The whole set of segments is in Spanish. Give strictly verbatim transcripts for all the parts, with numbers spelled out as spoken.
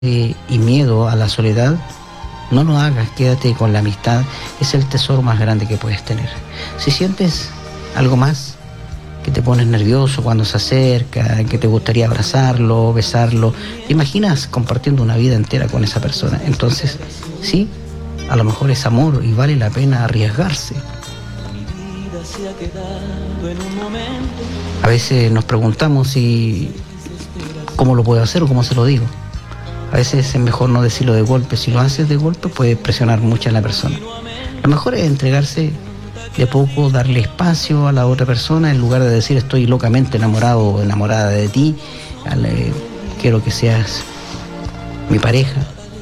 y, y miedo a la soledad, no lo hagas, quédate con la amistad, es el tesoro más grande que puedes tener. Si sientes algo más, que te pones nervioso cuando se acerca, que te gustaría abrazarlo, besarlo, te imaginas compartiendo una vida entera con esa persona, entonces sí, a lo mejor es amor y vale la pena arriesgarse. A veces nos preguntamos si cómo lo puedo hacer o cómo se lo digo. A veces es mejor no decirlo de golpe. Si lo haces de golpe puede presionar mucho a la persona. Lo mejor es entregarse de poco, darle espacio a la otra persona en lugar de decir estoy locamente enamorado o enamorada de ti, quiero que seas mi pareja.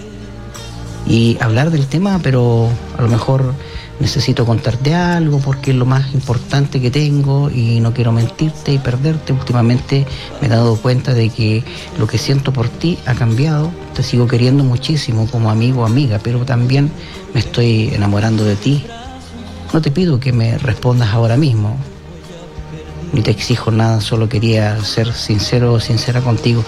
Y hablar del tema, pero a lo mejor necesito contarte algo porque es lo más importante que tengo y no quiero mentirte y perderte. Últimamente me he dado cuenta de que lo que siento por ti ha cambiado. Te sigo queriendo muchísimo como amigo o amiga, pero también me estoy enamorando de ti. No te pido que me respondas ahora mismo, ni te exijo nada, solo quería ser sincero o sincera contigo.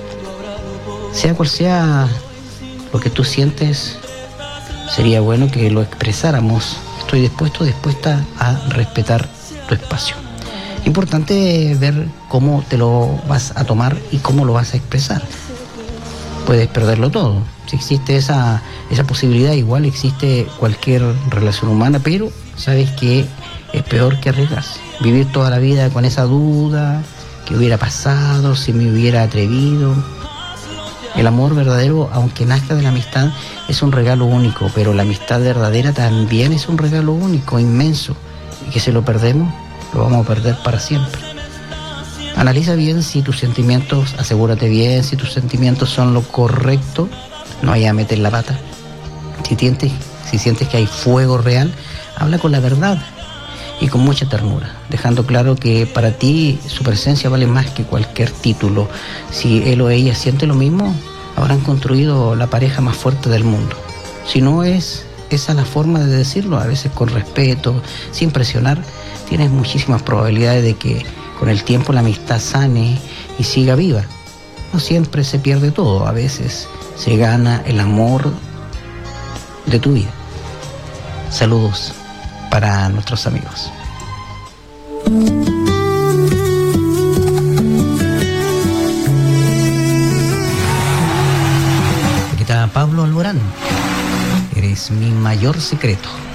Sea cual sea lo que tú sientes, sería bueno que lo expresáramos. Estoy dispuesto, dispuesta a respetar tu espacio. Importante ver cómo te lo vas a tomar y cómo lo vas a expresar. Puedes perderlo todo. Si existe esa, esa posibilidad, igual existe cualquier relación humana, pero sabes que es peor que arriesgarse. Vivir toda la vida con esa duda, ¿qué hubiera pasado si me hubiera atrevido? El amor verdadero, aunque nazca de la amistad, es un regalo único, pero la amistad verdadera también es un regalo único, inmenso, y que si lo perdemos, lo vamos a perder para siempre. Analiza bien si tus sentimientos, asegúrate bien si tus sentimientos son lo correcto, no vayas a meter la pata. Si sientes, si sientes que hay fuego real, habla con la verdad y con mucha ternura, dejando claro que para ti su presencia vale más que cualquier título. Si él o ella siente lo mismo, habrán construido la pareja más fuerte del mundo. Si no es esa la forma de decirlo, a veces con respeto, sin presionar, tienes muchísimas probabilidades de que con el tiempo la amistad sane y siga viva. No siempre se pierde todo, a veces se gana el amor de tu vida. Saludos para nuestros amigos. Aquí está Pablo Alborán. Eres mi mayor secreto.